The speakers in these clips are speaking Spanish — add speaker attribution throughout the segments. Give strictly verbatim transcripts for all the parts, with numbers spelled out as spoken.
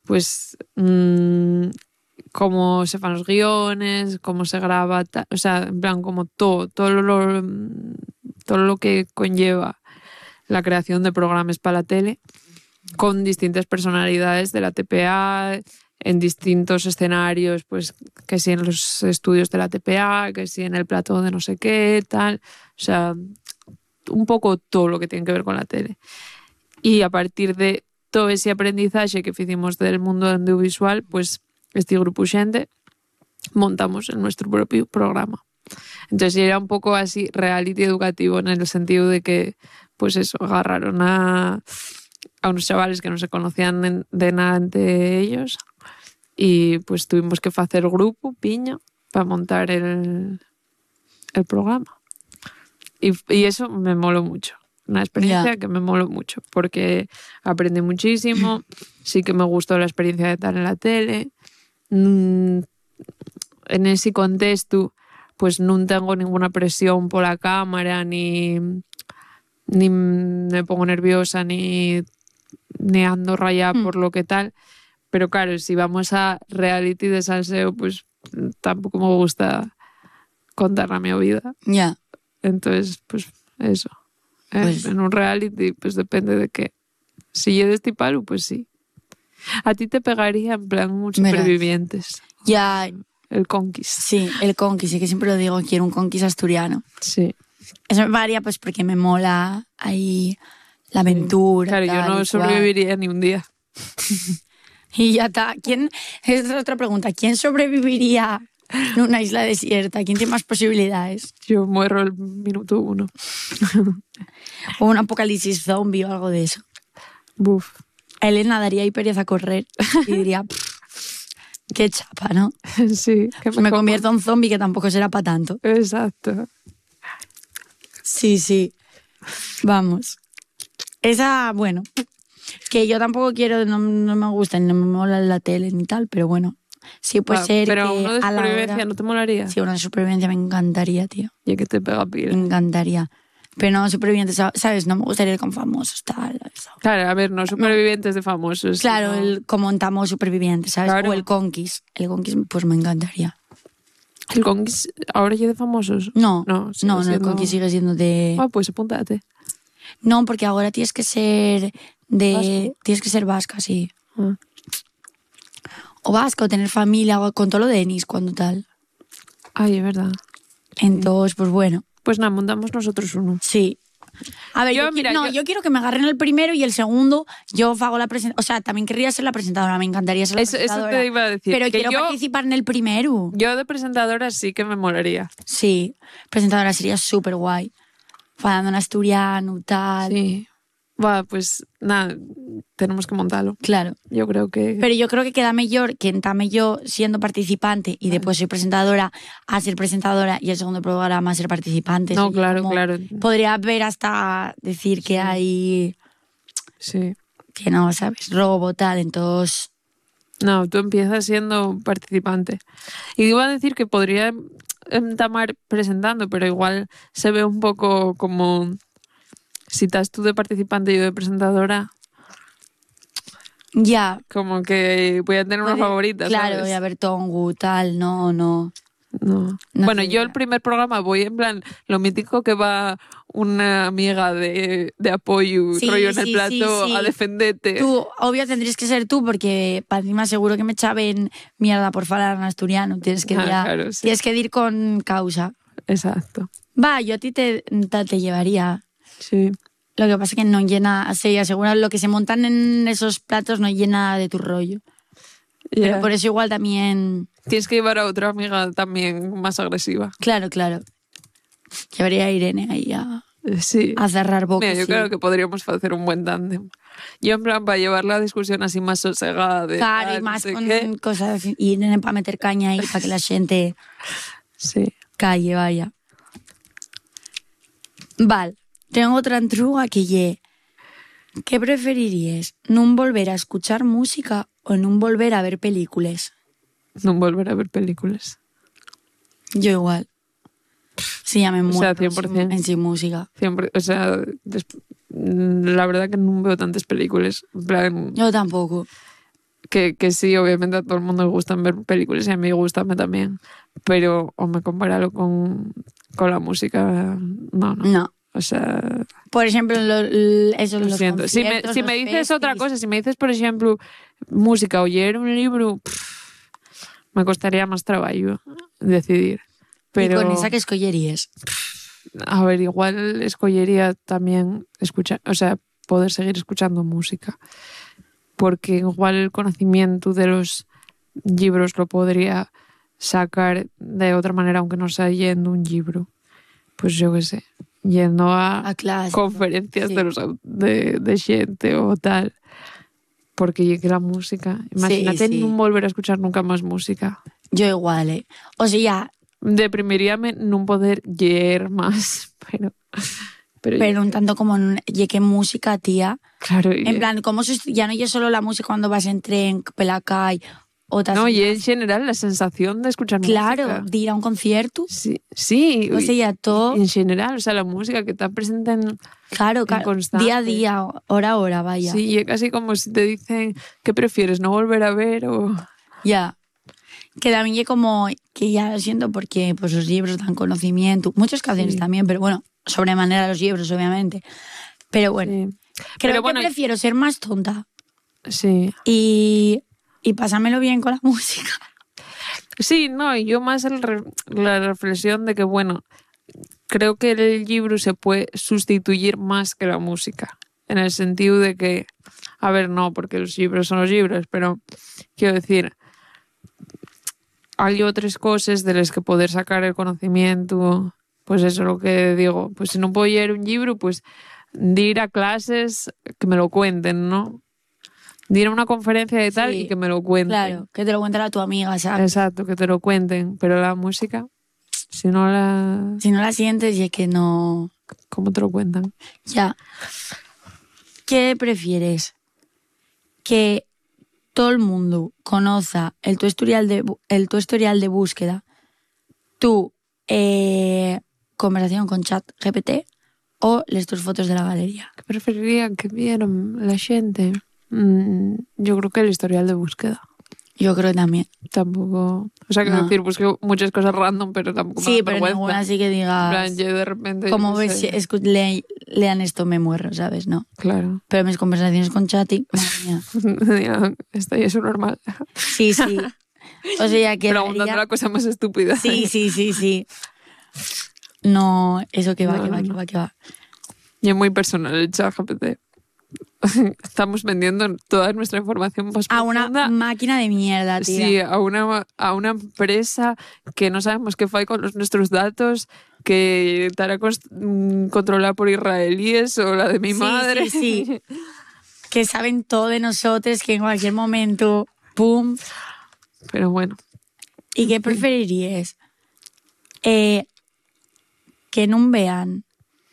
Speaker 1: pues mmm, cómo se fan los guiones, cómo se graba, ta, o sea, en plan, como todo, todo lo, todo lo que conlleva la creación de programas para la tele, con distintas personalidades de la T P A, en distintos escenarios, pues que si en los estudios de la T P A, que si en el plató de no sé qué, tal, o sea, un poco todo lo que tiene que ver con la tele. Y a partir de todo ese aprendizaje que hicimos del mundo audiovisual, pues este grupo xente montamos en nuestro propio programa. Entonces era un poco así reality educativo, en el sentido de que, pues eso, agarraron a, a unos chavales que no se conocían de nada entre ellos y pues tuvimos que hacer grupo, piña, para montar el, el programa. Y, y eso me moló mucho. Una experiencia yeah. que me moló mucho, porque aprendí muchísimo, sí que me gustó la experiencia de estar en la tele. Mm, en ese contexto, pues no tengo ninguna presión por la cámara, ni, ni me pongo nerviosa, ni, ni ando rayada mm. por lo que tal. Pero claro, si vamos a reality de salseo, pues tampoco me gusta contar la mi vida.
Speaker 2: Ya. Yeah.
Speaker 1: Entonces, pues eso. Pues, en un reality, pues depende de qué. Si yo de este palo, pues sí. A ti te pegaría en plan un Supervivientes.
Speaker 2: Ya.
Speaker 1: El Conquis.
Speaker 2: Sí, el Conquis, sí que siempre lo digo, quiero un Conquis asturiano.
Speaker 1: Sí.
Speaker 2: Eso me pagaría pues porque me mola ahí la aventura.
Speaker 1: Claro,
Speaker 2: tal,
Speaker 1: yo no sobreviviría ni un día.
Speaker 2: Y ya está. ¿Quién? Esta es otra pregunta. ¿Quién sobreviviría en una isla desierta? ¿Quién tiene más posibilidades?
Speaker 1: Yo muero el minuto uno.
Speaker 2: O un apocalipsis zombie o algo de eso.
Speaker 1: Buf.
Speaker 2: Elena daría ahí pereza a correr y diría, qué chapa, ¿no?
Speaker 1: Sí.
Speaker 2: Que me, me convierto en zombie, que tampoco será para tanto.
Speaker 1: Exacto.
Speaker 2: Sí, sí. Vamos. Esa, bueno, que yo tampoco quiero, no, no me gusta, no me mola la tele ni tal, pero bueno. Sí, puede ah, ser
Speaker 1: pero
Speaker 2: que
Speaker 1: uno de
Speaker 2: a la
Speaker 1: supervivencia
Speaker 2: hora...
Speaker 1: ¿no te molaría?
Speaker 2: Sí, uno de supervivencia me encantaría, tío.
Speaker 1: Y que te pega pila.
Speaker 2: Me encantaría. Pero no supervivientes, ¿sabes? No me gustaría ir con famosos, tal. Eso.
Speaker 1: Claro, a ver, no supervivientes no. de famosos.
Speaker 2: Claro,
Speaker 1: sino...
Speaker 2: el comontamos supervivientes, ¿sabes?
Speaker 1: Claro.
Speaker 2: O el Conquis. El Conquis, pues me encantaría.
Speaker 1: ¿El Conquis ahora ya de famosos?
Speaker 2: No,
Speaker 1: no,
Speaker 2: no,
Speaker 1: siendo...
Speaker 2: no, el Conquis sigue siendo de...
Speaker 1: Ah, pues apúntate.
Speaker 2: No, porque ahora tienes que ser de...
Speaker 1: ¿Vasco?
Speaker 2: Tienes que ser vasca, sí.
Speaker 1: Ah.
Speaker 2: O vasca, o tener familia, o con todo lo de Denis, cuando tal.
Speaker 1: Ay, es verdad.
Speaker 2: Entonces, pues bueno.
Speaker 1: Pues nada, montamos nosotros uno.
Speaker 2: Sí. A ver, yo, yo, mira, no, yo... yo quiero que me agarren el primero y el segundo yo hago la presentación. O sea, también querría ser la presentadora, me encantaría ser la
Speaker 1: eso,
Speaker 2: presentadora.
Speaker 1: Eso te iba a decir.
Speaker 2: Pero
Speaker 1: que
Speaker 2: quiero
Speaker 1: yo,
Speaker 2: participar en el primero.
Speaker 1: Yo de presentadora sí que me molaría.
Speaker 2: Sí, presentadora sería súper guay. Falando en asturiano, tal.
Speaker 1: Sí. Va, pues nada, tenemos que montarlo.
Speaker 2: Claro.
Speaker 1: Yo creo que...
Speaker 2: Pero yo creo que queda mejor que entame yo siendo participante y después soy presentadora a ser presentadora y el segundo programa a ser participante.
Speaker 1: No, claro, claro.
Speaker 2: Podría haber hasta decir que sí. hay...
Speaker 1: Sí.
Speaker 2: Que no, ¿sabes? Robo, tal, entonces...
Speaker 1: No, tú empiezas siendo participante. Y iba a decir que podría entamar presentando, pero igual se ve un poco como... Si estás tú de participante y yo de presentadora...
Speaker 2: Ya.
Speaker 1: Como que voy a tener una
Speaker 2: Puede,
Speaker 1: favorita,
Speaker 2: claro,
Speaker 1: ¿sabes?
Speaker 2: voy a ver Tongu, tal, no, no.
Speaker 1: No.
Speaker 2: no
Speaker 1: bueno, yo el primer programa voy en plan, lo mítico que va una amiga de, de apoyo,
Speaker 2: sí,
Speaker 1: rollo en el
Speaker 2: sí,
Speaker 1: plato,
Speaker 2: sí, sí.
Speaker 1: a defenderte.
Speaker 2: Tú, obvio, tendrías que ser tú, porque para encima seguro que me echaben mierda por falar en asturiano. Tienes que,
Speaker 1: ah,
Speaker 2: ir,
Speaker 1: claro, sí.
Speaker 2: tienes que ir con causa.
Speaker 1: Exacto.
Speaker 2: Va, yo a ti te, te, te llevaría.
Speaker 1: Sí.
Speaker 2: Lo que pasa es que no llena, se asegura lo que se montan en esos platos no llena de tu rollo. Yeah. Pero por eso igual también...
Speaker 1: Tienes que llevar a otra amiga también más agresiva.
Speaker 2: Claro, claro. Llevaría a Irene ahí a,
Speaker 1: sí.
Speaker 2: a cerrar bocas.
Speaker 1: Mira, yo
Speaker 2: sí.
Speaker 1: creo que podríamos hacer un buen tándem. Yo en plan para llevar la discusión así más sosegada. De,
Speaker 2: claro,
Speaker 1: ah,
Speaker 2: y más
Speaker 1: no sé
Speaker 2: con
Speaker 1: qué.
Speaker 2: cosas... Y Irene para meter caña ahí, para que la gente
Speaker 1: sí.
Speaker 2: calle, vaya. Vale. Tengo otra entruga que ye. ¿Qué preferirías? ¿No volver a escuchar música o no volver a ver películas?
Speaker 1: No volver a ver películas.
Speaker 2: Yo igual. Sí, ya me muero.
Speaker 1: O sea, cien por ciento.
Speaker 2: En sin música.
Speaker 1: cien por ciento. O sea, des... la verdad que no veo tantas películas. En plan...
Speaker 2: Yo tampoco.
Speaker 1: que, que sí, obviamente a todo el mundo le gustan ver películas y a mí gustan también, pero o me compáralo con, con la música, no, no.
Speaker 2: No.
Speaker 1: O sea...
Speaker 2: Por ejemplo, lo, lo- eso,
Speaker 1: Lo
Speaker 2: los
Speaker 1: siento. Si me,
Speaker 2: conciertos,
Speaker 1: si
Speaker 2: los
Speaker 1: me dices otra
Speaker 2: festis.
Speaker 1: cosa, si me dices, por ejemplo, música o leer un libro, pff, me costaría más trabajo decidir. Pero,
Speaker 2: Y con esa que escollerías.
Speaker 1: a ver, igual escogería también escuchar, o sea, poder seguir escuchando música. Porque igual el conocimiento de los libros lo podría sacar de otra manera, aunque no sea yendo un libro. Pues yo qué sé, yendo a,
Speaker 2: A clase.
Speaker 1: conferencias
Speaker 2: Sí.
Speaker 1: de, los, au- de, de xente o tal. Porque llegue la música. Imagínate
Speaker 2: sí.
Speaker 1: non volver a escuchar nunca más música.
Speaker 2: Yo igual, ¿eh? O sea,
Speaker 1: Deprimiríame non poder leer más. Pero, pero,
Speaker 2: pero un tanto como en- ye que música, tía.
Speaker 1: claro,
Speaker 2: En plan, como si ya no es solo la música cuando vas en tren, pela calle, o te
Speaker 1: no, y en
Speaker 2: asientas-
Speaker 1: general la sensación de escuchar
Speaker 2: Claro,
Speaker 1: música.
Speaker 2: de ir a un concierto.
Speaker 1: Sí, sí.
Speaker 2: O sea, todo,
Speaker 1: En general, o sea, la música que está presente en...
Speaker 2: claro, claro,
Speaker 1: constante.
Speaker 2: día a día, hora a hora, vaya.
Speaker 1: Sí, y es casi como si te dicen ¿qué prefieres? ¿No volver a ver o...?
Speaker 2: Ya. Que también ye como, que ya lo siento porque pues los libros dan conocimiento, muchas canciones
Speaker 1: Sí.
Speaker 2: también, pero bueno, sobremanera los libros, obviamente. Pero bueno,
Speaker 1: Sí.
Speaker 2: creo
Speaker 1: Pero
Speaker 2: que
Speaker 1: bueno,
Speaker 2: prefiero ser más tonta
Speaker 1: sí.
Speaker 2: y, y pasármelo bien con la música.
Speaker 1: Sí, no, y yo más el re- la reflexión de que, bueno, creo que el libro se puede sustituir más que la música. En el sentido de que, a ver, no, porque los libros son los libros, pero quiero decir, hay otras cosas de las que poder sacar el conocimiento, pues eso es lo que digo, pues si no puedo leer un libro, pues de ir a clases que me lo cuenten, ¿no? De ir a una conferencia de tal
Speaker 2: Sí,
Speaker 1: y que me lo cuenten.
Speaker 2: Claro, que te lo cuente tu amiga, ¿sabes?
Speaker 1: Exacto, que te lo cuenten, pero la música, si no la...
Speaker 2: Si no la sientes, y es que no.
Speaker 1: ¿Cómo te lo cuentan?
Speaker 2: Ya. ¿Qué prefieres? Que todo el mundo conozca el tu historial de, bu- el tu historial de búsqueda, tu eh, conversación con chat G P T o les tus fotos de la galería.
Speaker 1: ¿Qué preferiría que vieran la gente? Mm, yo creo que el historial de búsqueda.
Speaker 2: Yo creo que también.
Speaker 1: Tampoco... O sea, quiero
Speaker 2: No.
Speaker 1: decir, busqué muchas cosas random, pero tampoco me
Speaker 2: Sí,
Speaker 1: da
Speaker 2: pero
Speaker 1: vergüenza.
Speaker 2: ninguna así que
Speaker 1: En
Speaker 2: digas.
Speaker 1: plan, yo de repente...
Speaker 2: Como
Speaker 1: yo
Speaker 2: ves,
Speaker 1: qué
Speaker 2: si
Speaker 1: sé.
Speaker 2: escu- le- lean esto, me muero, ¿sabes? No.
Speaker 1: Claro.
Speaker 2: Pero mis conversaciones con Chati, madre mía.
Speaker 1: Esto ya es normal.
Speaker 2: Sí, sí. O sea, que
Speaker 1: Preguntando
Speaker 2: daría-
Speaker 1: la cosa más estúpida.
Speaker 2: Sí, sí, sí, sí. No, eso que va,
Speaker 1: No,
Speaker 2: que va,
Speaker 1: no,
Speaker 2: que
Speaker 1: no.
Speaker 2: va, que va.
Speaker 1: Y es muy personal el chat G P T. Estamos vendiendo toda nuestra información más
Speaker 2: A una
Speaker 1: profunda.
Speaker 2: máquina de mierda, tía.
Speaker 1: Sí, a una, a una empresa que no sabemos qué fue con los, nuestros datos, que estará cons- mm, controlada por israelíes o la de mi
Speaker 2: Sí,
Speaker 1: madre.
Speaker 2: sí, sí. Que saben todo de nosotros, que en cualquier momento, pum.
Speaker 1: Pero bueno,
Speaker 2: ¿Y qué preferirías? Eh, que no vean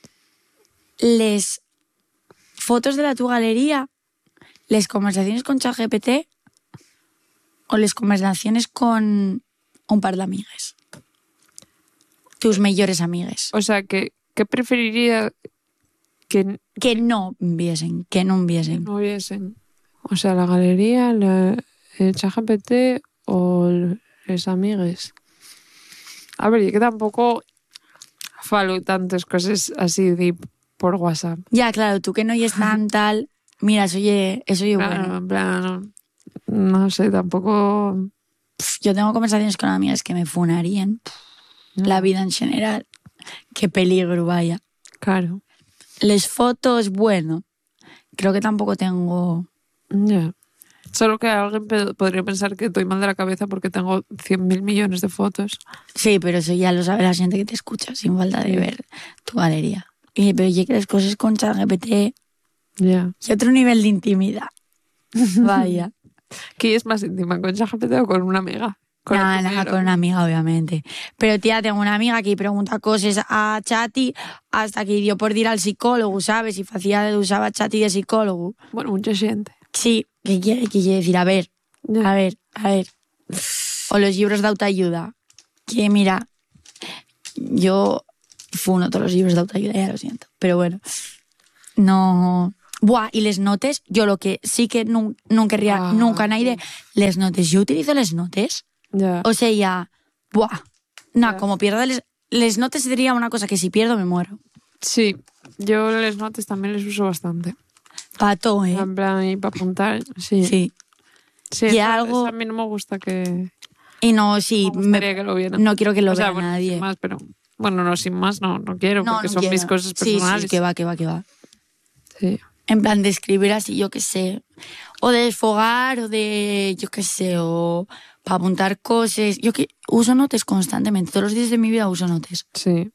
Speaker 2: les fotos de la tu galería, les conversaciones con ChatGPT o les conversaciones con un par de amigues. Tus mejores amigues.
Speaker 1: o sea, que, ¿qué preferiría que
Speaker 2: Que no viesen, que no viesen.
Speaker 1: no viesen? O sea, la galería, la, el chat G P T o los amigues. A ver, yo que tampoco falo tantas cosas así de por WhatsApp.
Speaker 2: Ya, claro, tú que no oyes tan tal. Mira, eso oye, eso oye
Speaker 1: Claro,
Speaker 2: bueno.
Speaker 1: en plan, no, no sé, tampoco...
Speaker 2: Pf, Yo tengo conversaciones con amigas que me funarían. La vida en general. Qué peligro, vaya.
Speaker 1: Claro.
Speaker 2: Les fotos, bueno. Creo que tampoco tengo.
Speaker 1: Ya. Solo que alguien pe- podría pensar que estoy mal de la cabeza porque tengo cien mil millones de fotos.
Speaker 2: Sí, pero eso ya lo sabe la gente que te escucha, sin falta de
Speaker 1: Sí.
Speaker 2: ver tu galería. Y, pero ya que las cosas con ChatGPT
Speaker 1: Ya.
Speaker 2: y otro nivel de intimidad. Vaya.
Speaker 1: ¿Qué es más íntima, con ChatGPT o con una amiga? Con
Speaker 2: Nada,
Speaker 1: el
Speaker 2: nada,
Speaker 1: primero.
Speaker 2: con una amiga, obviamente. Pero tía, tengo una amiga que pregunta cosas a Chati hasta que dio por ir al psicólogo, ¿sabes? Y hacía, usaba Chati de psicólogo.
Speaker 1: Bueno, mucha gente.
Speaker 2: Sí, ¿qué quiere, qué quiere decir? A ver,
Speaker 1: Ya.
Speaker 2: a ver, a ver. O los libros de autoayuda. Que mira, yo funo todos los libros de autoayuda, ya lo siento. Pero bueno, no, Buah, y les notes, yo lo que sí que no, no querría
Speaker 1: Ah,
Speaker 2: nunca nadie, les notes. Yo utilizo les notes.
Speaker 1: Ya.
Speaker 2: O sea, ya, buah. No,
Speaker 1: Ya.
Speaker 2: como pierda les, les notes sería una cosa que si pierdo me muero.
Speaker 1: Sí, yo les notes también les uso bastante.
Speaker 2: Pato, ¿eh?
Speaker 1: En plan, y para apuntar, sí.
Speaker 2: Sí.
Speaker 1: Sí,
Speaker 2: Y
Speaker 1: eso-
Speaker 2: algo-
Speaker 1: eso a mí no me gusta que...
Speaker 2: Y no, sí,
Speaker 1: Me gustaría que lo vieran.
Speaker 2: no quiero que lo
Speaker 1: o sea,
Speaker 2: vea
Speaker 1: bueno,
Speaker 2: nadie.
Speaker 1: sin más, pero... Bueno, no, sin más, no, no quiero,
Speaker 2: No,
Speaker 1: porque
Speaker 2: no
Speaker 1: son mis
Speaker 2: quiero.
Speaker 1: cosas
Speaker 2: Sí,
Speaker 1: personales.
Speaker 2: sí, que va, que va, que va.
Speaker 1: Sí.
Speaker 2: En plan de escribir así, yo qué sé. O de desfogar, o de, yo qué sé, o para apuntar cosas. Yo que uso notes constantemente. Todos los días de mi vida uso notes.
Speaker 1: Sí.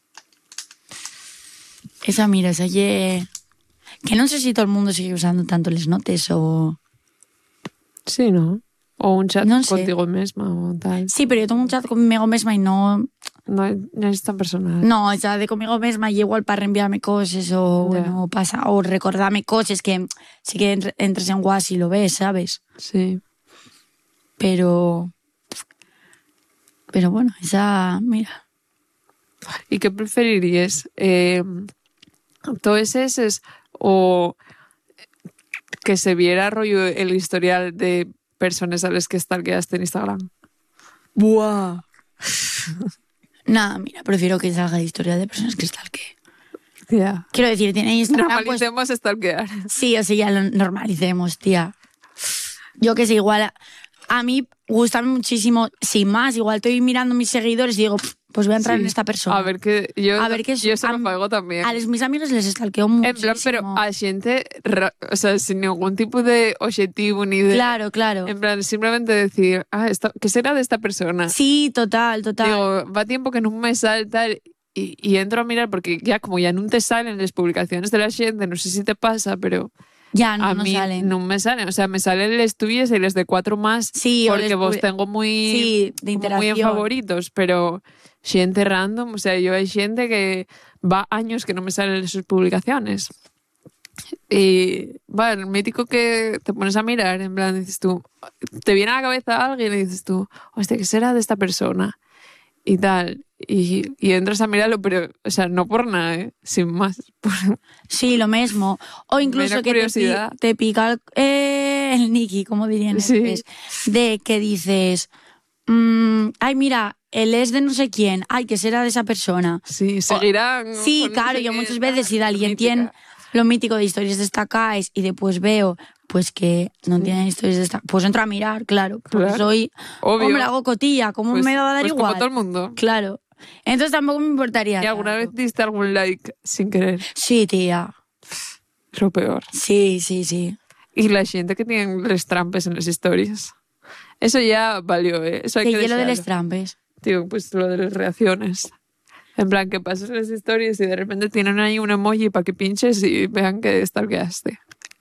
Speaker 2: Esa, mira, esa ye... Que no sé si todo el mundo sigue usando tanto les notes o...
Speaker 1: Sí, ¿no? O un chat
Speaker 2: No sé.
Speaker 1: contigo misma o tal.
Speaker 2: Sí, pero yo tengo un chat conmigo misma y no...
Speaker 1: No, no es tan personal.
Speaker 2: No, o sea, de conmigo misma y igual para reenviarme cosas o,
Speaker 1: Ya.
Speaker 2: bueno, pasa, o recordarme cosas que sí que entr- entres en WhatsApp y lo ves, ¿sabes?
Speaker 1: Sí.
Speaker 2: Pero... Pero bueno, esa... Mira.
Speaker 1: ¿Y qué preferirías? Eh, ¿Todos esos o que se viera rollo el historial de personas a las que stalkeaste en Instagram?
Speaker 2: ¡Buah! Nada, mira, prefiero que salga de historia de personas que stalkeen.
Speaker 1: Ya.
Speaker 2: Quiero decir, tiene Instagram, pues...
Speaker 1: Normalicemos stalkear.
Speaker 2: Sí, o sea, ya lo normalicemos, tía. Yo que sé, igual... A, a mí gusta muchísimo, sin más, igual estoy mirando mis seguidores y digo, "Pff, pues voy a entrar
Speaker 1: Sí.
Speaker 2: en esta persona".
Speaker 1: A ver que yo,
Speaker 2: A ver qué
Speaker 1: yo
Speaker 2: es-
Speaker 1: se lo
Speaker 2: a-
Speaker 1: pago también.
Speaker 2: A los, mis amigos les stalkeo
Speaker 1: En
Speaker 2: muchísimo.
Speaker 1: plan, pero a xente, ra- o sea, sin ningún tipo de objetivo ni de...
Speaker 2: Claro, claro.
Speaker 1: En plan, simplemente decir, ah, esto, ¿qué será de esta persona?
Speaker 2: Sí, total, total.
Speaker 1: Digo, va tiempo que no me sale tal y, y entro a mirar porque ya como ya no te salen las publicaciones de la gente, no sé si te pasa, pero
Speaker 2: ya no,
Speaker 1: a
Speaker 2: no
Speaker 1: mí
Speaker 2: salen.
Speaker 1: no me salen. O sea, me salen las tuyas y las de cuatro más
Speaker 2: Sí, o
Speaker 1: porque
Speaker 2: les
Speaker 1: vos
Speaker 2: publi-
Speaker 1: tengo muy,
Speaker 2: Sí, de
Speaker 1: como muy en
Speaker 2: interacción.
Speaker 1: favoritos, pero gente random, o sea, yo hay gente que va años que no me salen sus publicaciones. Y va, el mítico que te pones a mirar, en plan, dices tú, te viene a la cabeza alguien y dices tú, hostia, ¿qué será de esta persona? Y tal. Y, y entras a mirarlo, pero, o sea, no por nada, ¿eh? Sin más. Por-
Speaker 2: Sí, lo mismo. O incluso
Speaker 1: Mera
Speaker 2: que te, pi-
Speaker 1: curiosidad.
Speaker 2: te pica el, eh, el Niki, como dirían
Speaker 1: Sí.
Speaker 2: estos, de que dices, mm, ay, mira, él es de no sé quién, ay, ¿qué será de esa persona?
Speaker 1: Sí, seguirán.
Speaker 2: Sí,
Speaker 1: con no
Speaker 2: claro,
Speaker 1: sé
Speaker 2: yo
Speaker 1: qué,
Speaker 2: muchas
Speaker 1: tal,
Speaker 2: veces si de alguien
Speaker 1: mítica.
Speaker 2: tiene lo mítico de historias destacadas y después veo pues que no tienen historias destacadas, pues entro a mirar, claro, porque
Speaker 1: Claro.
Speaker 2: soy,
Speaker 1: Obvio.
Speaker 2: hombre, hago cotilla, ¿cómo
Speaker 1: Pues-
Speaker 2: me va a dar
Speaker 1: pues
Speaker 2: igual?
Speaker 1: como todo el mundo.
Speaker 2: Claro. Entonces tampoco me importaría.
Speaker 1: ¿Y alguna vez
Speaker 2: tanto.
Speaker 1: diste algún like sin querer?
Speaker 2: Sí, tía.
Speaker 1: Lo peor.
Speaker 2: Sí, sí, sí.
Speaker 1: Y la gente que tiene les trampes en las historias. Eso ya valió, ¿eh? Eso hay
Speaker 2: Que
Speaker 1: que
Speaker 2: hielo de
Speaker 1: desearlo.
Speaker 2: las trampes.
Speaker 1: Tío, pues lo de las reacciones. En plan, que pasas las historias y de repente tienen ahí un emoji para que pinches y vean que stalkeaste.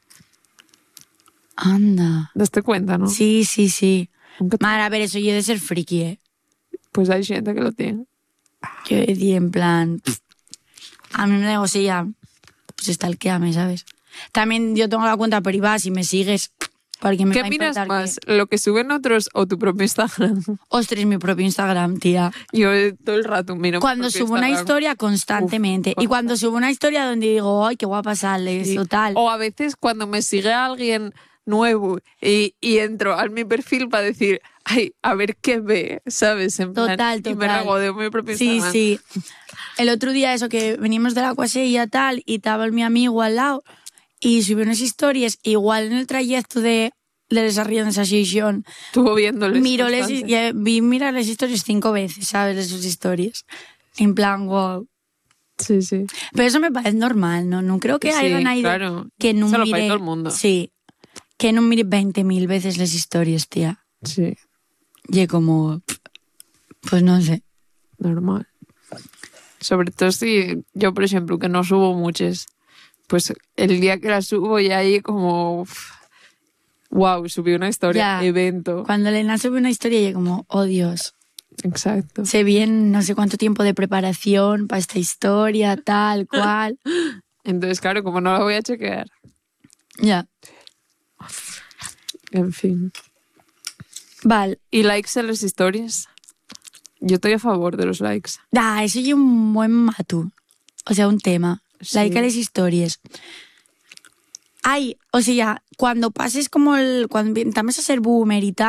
Speaker 2: Anda.
Speaker 1: Daste cuenta, ¿no?
Speaker 2: Sí, sí, sí.
Speaker 1: Nunca te-
Speaker 2: Madre, a ver, eso yo he de ser friki, ¿eh?
Speaker 1: Pues hay gente que lo tiene.
Speaker 2: Yo he de en plan... pff, a mí me da así ya... Pues stalkeame, ¿sabes? También yo tengo la cuenta privada, si me sigues... Porque me
Speaker 1: ¿Qué
Speaker 2: va a
Speaker 1: miras
Speaker 2: importar
Speaker 1: más?
Speaker 2: que...
Speaker 1: ¿Lo que suben otros o tu propio Instagram?
Speaker 2: Ostras, mi propio Instagram, tía.
Speaker 1: Yo eh, todo el rato miro mi
Speaker 2: Cuando
Speaker 1: propio
Speaker 2: subo una
Speaker 1: Instagram.
Speaker 2: historia constantemente.
Speaker 1: Uf,
Speaker 2: y cuando subo una historia donde digo, ay, qué guapa sale,
Speaker 1: Sí.
Speaker 2: eso tal.
Speaker 1: O a veces cuando me sigue alguien nuevo y, y entro a mi perfil para decir, ay, a ver qué ve, ¿sabes? En plan,
Speaker 2: Total,
Speaker 1: Y me
Speaker 2: total.
Speaker 1: regodeo mi propio
Speaker 2: Sí,
Speaker 1: Instagram.
Speaker 2: sí. El otro día eso que venimos de la cuasella tal y estaba mi amigo al lado y subió unas historias igual en el trayecto de, de les arriba de esa sesión.
Speaker 1: Estuvo viéndoles.
Speaker 2: Miro les,
Speaker 1: bastante.
Speaker 2: ya vi mirar las historias cinco veces, ¿sabes? De sus historias. En plan, wow.
Speaker 1: Sí, sí.
Speaker 2: Pero eso me parece normal, ¿no? No creo que
Speaker 1: Sí,
Speaker 2: haya nadie
Speaker 1: claro.
Speaker 2: que no
Speaker 1: Eso lo
Speaker 2: mire...
Speaker 1: paga todo el mundo.
Speaker 2: Sí. Que no mire veinte mil veces las historias, tía.
Speaker 1: Sí,
Speaker 2: Y como... Pues no sé.
Speaker 1: normal. Sobre todo si yo, por ejemplo, que no subo muchas, pues el día que las subo ya ahí como... Wow, subí una historia,
Speaker 2: Ya.
Speaker 1: evento.
Speaker 2: Cuando Elena sube una historia, yo como, oh Dios.
Speaker 1: Exacto.
Speaker 2: Sé bien no sé cuánto tiempo de preparación para esta historia, tal, cual.
Speaker 1: Entonces, claro, como no la voy a chequear.
Speaker 2: Ya.
Speaker 1: En fin.
Speaker 2: Vale.
Speaker 1: ¿Y likes en las historias? Yo estoy a favor de los likes.
Speaker 2: Ah, eso es un buen matu. O sea, un tema.
Speaker 1: Sí.
Speaker 2: Like a las historias. Ay, o sea, cuando pases como el... Cuando también a ser boomer y tal,